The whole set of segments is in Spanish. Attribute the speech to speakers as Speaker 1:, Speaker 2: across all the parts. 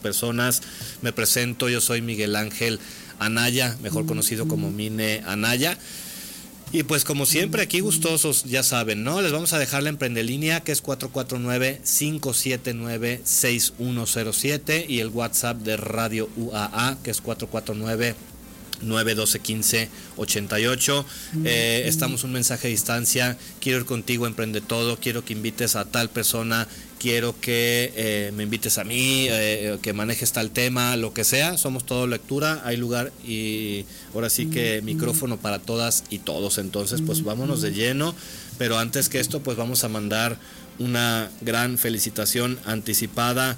Speaker 1: personas. Me presento, yo soy Miguel Ángel Anaya, mejor conocido como Mine Anaya. Y pues como siempre aquí gustosos, ya saben, ¿no? Les vamos a dejar la Emprendelínea, que es 449-579-6107, y el WhatsApp de Radio UAA, que es 449-912-1588. Estamos un mensaje a distancia. Quiero ir contigo, emprende todo. Quiero que invites a tal persona. Quiero que me invites a mí, que manejes tal tema, lo que sea. Somos todo lectura, hay lugar y ahora sí que micrófono para todas y todos. Entonces pues vámonos de lleno, pero antes que esto pues vamos a mandar una gran felicitación anticipada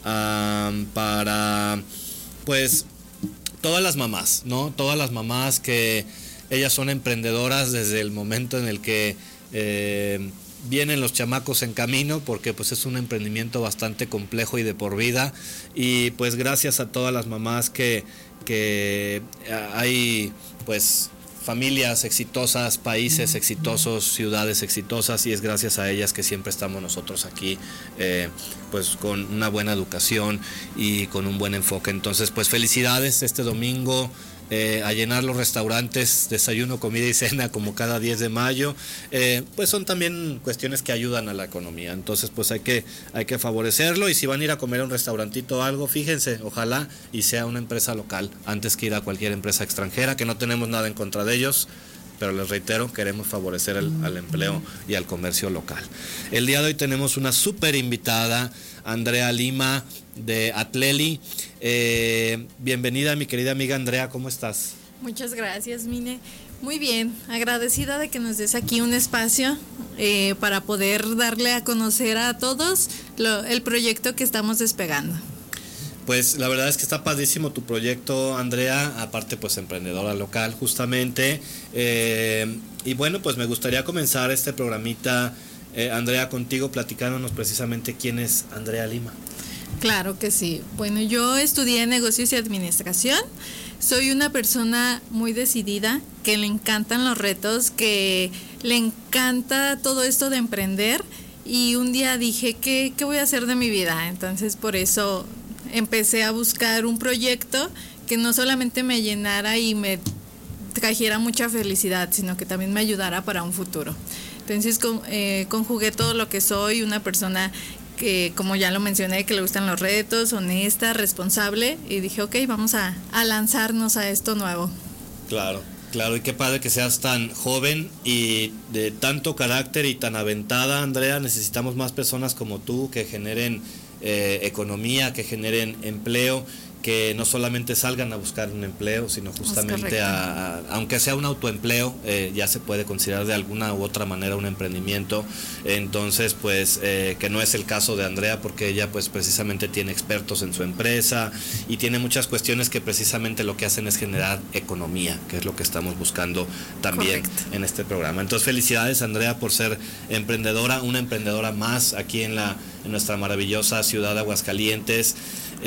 Speaker 1: para pues todas las mamás, ¿no? Todas las mamás que ellas son emprendedoras desde el momento en el que vienen los chamacos en camino, porque pues es un emprendimiento bastante complejo y de por vida. Y pues gracias a todas las mamás que hay pues familias exitosas, países exitosos, ciudades exitosas, y es gracias a ellas que siempre estamos nosotros aquí pues con una buena educación y con un buen enfoque. Entonces pues felicidades este domingo, a llenar los restaurantes, desayuno, comida y cena como cada 10 de mayo, pues son también cuestiones que ayudan a la economía. Entonces pues hay que favorecerlo, y si van a ir a comer a un restaurantito o algo, fíjense, ojalá y sea una empresa local antes que ir a cualquier empresa extranjera, que no tenemos nada en contra de ellos, pero les reitero, queremos favorecer al empleo y al comercio local. El día de hoy tenemos una súper invitada, Andrea Lima, de Atleli. Bienvenida, mi querida amiga Andrea, ¿cómo estás?
Speaker 2: Muchas gracias, Mine. Muy bien, agradecida de que nos des aquí un espacio para poder darle a conocer a todos el proyecto que estamos despegando.
Speaker 1: Pues la verdad es que está padrísimo tu proyecto, Andrea, aparte pues emprendedora local justamente, y bueno, pues me gustaría comenzar este programita, Andrea, contigo platicándonos precisamente quién es Andrea Lima.
Speaker 2: Claro que sí. Bueno, yo estudié negocios y administración. Soy una persona muy decidida, que le encantan los retos, que le encanta todo esto de emprender, y un día dije, ¿qué voy a hacer de mi vida? Entonces por eso empecé a buscar un proyecto que no solamente me llenara y me trajera mucha felicidad, sino que también me ayudara para un futuro. Entonces conjugué todo lo que soy, una persona que, como ya lo mencioné, que le gustan los retos, honesta, responsable, y dije, ok, vamos a lanzarnos a esto nuevo.
Speaker 1: Claro, y qué padre que seas tan joven y de tanto carácter y tan aventada, Andrea. Necesitamos más personas como tú que generen economía, que generen empleo, que no solamente salgan a buscar un empleo, sino justamente aunque sea un autoempleo, ya se puede considerar de alguna u otra manera un emprendimiento. Entonces pues que no es el caso de Andrea, porque ella pues precisamente tiene expertos en su empresa y tiene muchas cuestiones que precisamente lo que hacen es generar economía, que es lo que estamos buscando también. Correcto. En este programa. Entonces felicidades, Andrea, por ser emprendedora, una emprendedora más aquí en nuestra maravillosa ciudad de Aguascalientes.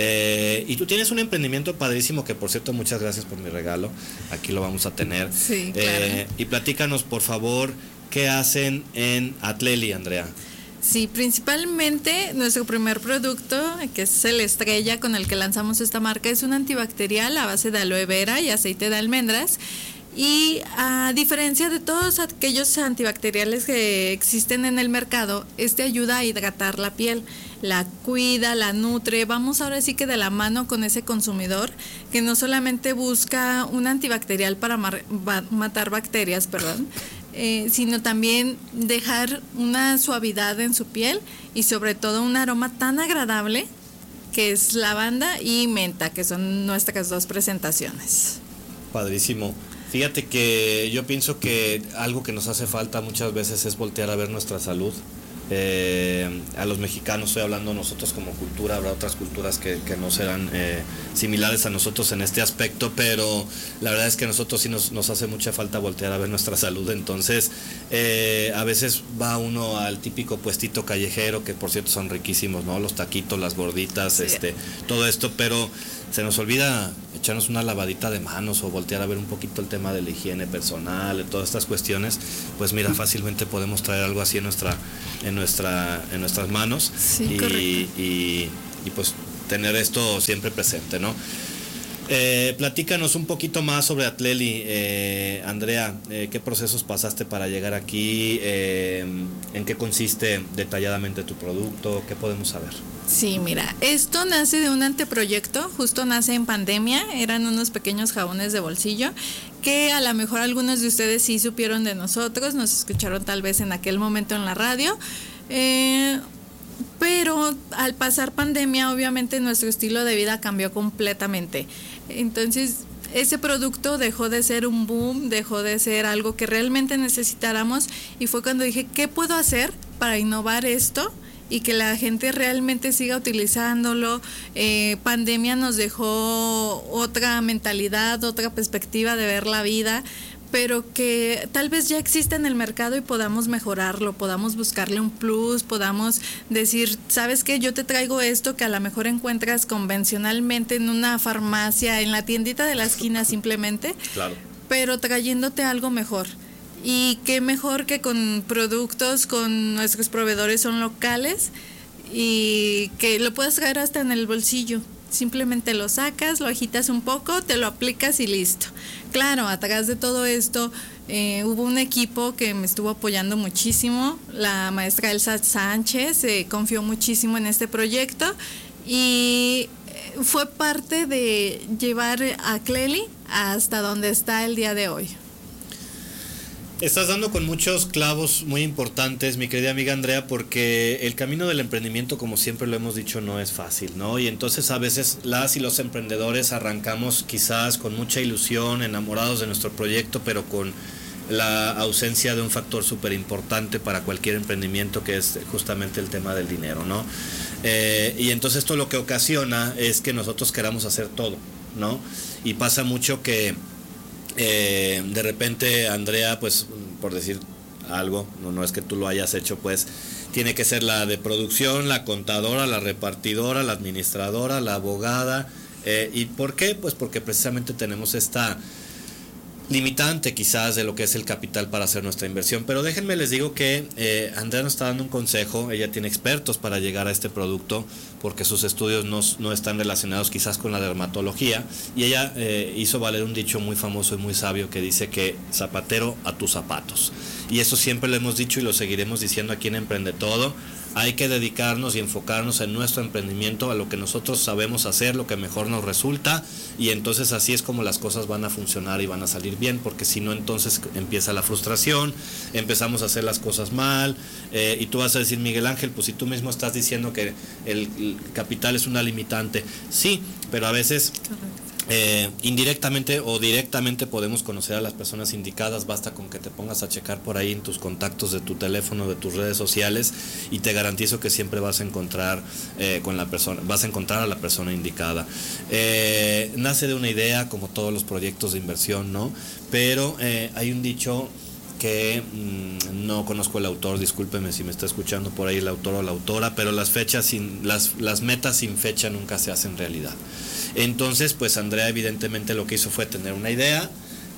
Speaker 1: Y tú tienes un emprendimiento padrísimo, que por cierto, muchas gracias por mi regalo, aquí lo vamos a tener.
Speaker 2: Sí, claro.
Speaker 1: Y platícanos por favor, ¿qué hacen en Atleli, Andrea?
Speaker 2: Sí, principalmente nuestro primer producto, que es el estrella con el que lanzamos esta marca, es un antibacterial a base de aloe vera y aceite de almendras. Y a diferencia de todos aquellos antibacteriales que existen en el mercado, este ayuda a hidratar la piel, la cuida, la nutre. Vamos ahora sí que de la mano con ese consumidor que no solamente busca un antibacterial para matar bacterias, sino también dejar una suavidad en su piel y sobre todo un aroma tan agradable, que es lavanda y menta, que son nuestras dos presentaciones.
Speaker 1: Padrísimo. Fíjate que yo pienso que algo que nos hace falta muchas veces es voltear a ver nuestra salud. A los mexicanos, estoy hablando nosotros como cultura, habrá otras culturas que no serán similares a nosotros en este aspecto, pero la verdad es que a nosotros sí nos hace mucha falta voltear a ver nuestra salud. Entonces a veces va uno al típico puestito callejero, que por cierto son riquísimos, ¿no? Los taquitos, las gorditas, sí, todo esto, pero se nos olvida echarnos una lavadita de manos o voltear a ver un poquito el tema de la higiene personal, de todas estas cuestiones. Pues mira, fácilmente podemos traer algo así en nuestras manos.
Speaker 2: Sí,
Speaker 1: y pues tener esto siempre presente, ¿no? Platícanos un poquito más sobre Atleli, Andrea, ¿qué procesos pasaste para llegar aquí? ¿En qué consiste detalladamente tu producto? ¿Qué podemos saber?
Speaker 2: Sí, mira, esto nace de un anteproyecto, justo nace en pandemia, eran unos pequeños jabones de bolsillo que a lo mejor algunos de ustedes sí supieron de nosotros, nos escucharon tal vez en aquel momento en la radio, pero al pasar pandemia obviamente nuestro estilo de vida cambió completamente. Entonces ese producto dejó de ser un boom, dejó de ser algo que realmente necesitáramos, y fue cuando dije, ¿qué puedo hacer para innovar esto y que la gente realmente siga utilizándolo? Pandemia nos dejó otra mentalidad, otra perspectiva de ver la vida, pero que tal vez ya existe en el mercado y podamos mejorarlo, podamos buscarle un plus, podamos decir, ¿sabes qué? Yo te traigo esto que a lo mejor encuentras convencionalmente en una farmacia, en la tiendita de la esquina simplemente,
Speaker 1: claro,
Speaker 2: pero trayéndote algo mejor. Y qué mejor que con productos, con nuestros proveedores son locales y que lo puedes traer hasta en el bolsillo. Simplemente lo sacas, lo agitas un poco, te lo aplicas y listo. Claro, atrás de todo esto hubo un equipo que me estuvo apoyando muchísimo. La maestra Elsa Sánchez confió muchísimo en este proyecto y fue parte de llevar a Atleli hasta donde está el día de hoy.
Speaker 1: Estás dando con muchos clavos muy importantes, mi querida amiga Andrea, porque el camino del emprendimiento, como siempre lo hemos dicho, no es fácil, ¿no? Y entonces a veces las y los emprendedores arrancamos quizás con mucha ilusión, enamorados de nuestro proyecto, pero con la ausencia de un factor súper importante para cualquier emprendimiento, que es justamente el tema del dinero, ¿no? Y entonces esto lo que ocasiona es que nosotros queramos hacer todo, ¿no? Y pasa mucho que de repente Andrea, pues por decir algo, no es que tú lo hayas hecho, pues tiene que ser la de producción, la contadora, la repartidora, la administradora, la abogada. ¿Y por qué? Pues porque precisamente tenemos esta limitante quizás de lo que es el capital para hacer nuestra inversión. Pero déjenme les digo que Andrea nos está dando un consejo. Ella tiene expertos para llegar a este producto, porque sus estudios no están relacionados quizás con la dermatología, y ella hizo valer un dicho muy famoso y muy sabio que dice que zapatero a tus zapatos, y eso siempre lo hemos dicho y lo seguiremos diciendo aquí en Emprende Todo. Hay que dedicarnos y enfocarnos en nuestro emprendimiento, a lo que nosotros sabemos hacer, lo que mejor nos resulta, y entonces así es como las cosas van a funcionar y van a salir bien, porque si no, entonces empieza la frustración, empezamos a hacer las cosas mal, y tú vas a decir, Miguel Ángel, pues si tú mismo estás diciendo que el capital es una limitante. Sí, pero a veces indirectamente o directamente podemos conocer a las personas indicadas. Basta con que te pongas a checar por ahí en tus contactos de tu teléfono, de tus redes sociales, y te garantizo que siempre vas a encontrar vas a encontrar a la persona indicada. Nace de una idea, como todos los proyectos de inversión, ¿no? Pero hay un dicho que no conozco el autor, discúlpeme si me está escuchando por ahí el autor o la autora, pero las metas sin fecha nunca se hacen realidad. Entonces, pues Andrea evidentemente lo que hizo fue tener una idea,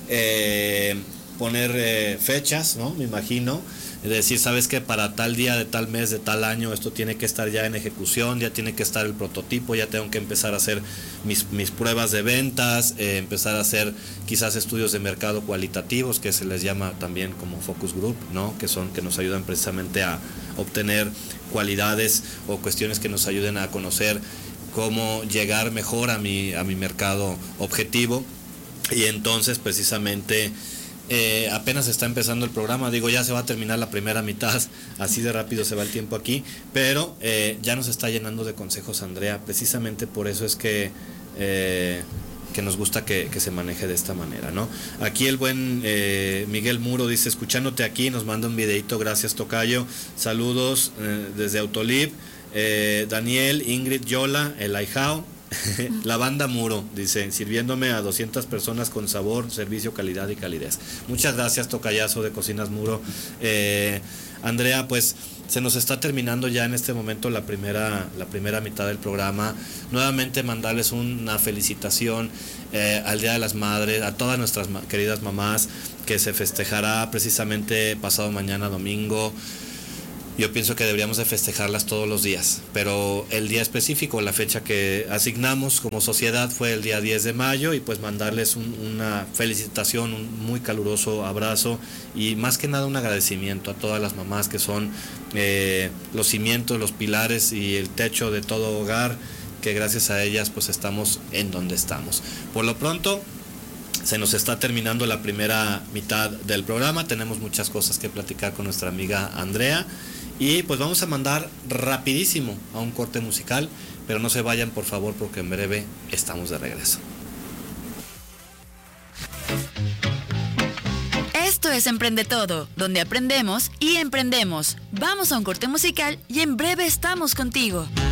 Speaker 1: poner fechas, ¿no? Me imagino, decir, sabes que para tal día de tal mes de tal año esto tiene que estar ya en ejecución, ya tiene que estar el prototipo, ya tengo que empezar a hacer mis pruebas de ventas, empezar a hacer quizás estudios de mercado cualitativos, que se les llama también como focus group, ¿no? Que nos ayudan precisamente a obtener cualidades o cuestiones que nos ayuden a conocer cómo llegar mejor a mi mercado objetivo. Y entonces precisamente apenas está empezando el programa, digo, ya se va a terminar la primera mitad, así de rápido se va el tiempo aquí, pero ya nos está llenando de consejos Andrea. Precisamente por eso es que nos gusta que se maneje de esta manera, ¿no? Aquí el buen Miguel Muro dice, escuchándote aquí, nos manda un videito, gracias tocayo, saludos desde Autolib. Daniel, Ingrid, Yola, el Aijao, la banda Muro, dice, sirviéndome a 200 personas con sabor, servicio, calidad y calidez. Muchas gracias, tocayazo de Cocinas Muro. Andrea, pues se nos está terminando ya en este momento la primera mitad del programa. Nuevamente mandarles una felicitación al Día de las Madres, a todas nuestras queridas mamás, que se festejará precisamente pasado mañana domingo. Yo pienso que deberíamos de festejarlas todos los días, pero el día específico, la fecha que asignamos como sociedad fue el día 10 de mayo y pues mandarles una felicitación, un muy caluroso abrazo y más que nada un agradecimiento a todas las mamás que son los cimientos, los pilares y el techo de todo hogar, que gracias a ellas pues estamos en donde estamos. Por lo pronto, se nos está terminando la primera mitad del programa, tenemos muchas cosas que platicar con nuestra amiga Andrea. Y pues vamos a mandar rapidísimo a un corte musical, pero no se vayan por favor porque en breve estamos de regreso.
Speaker 3: Esto es Emprende Todo, donde aprendemos y emprendemos. Vamos a un corte musical y en breve estamos contigo.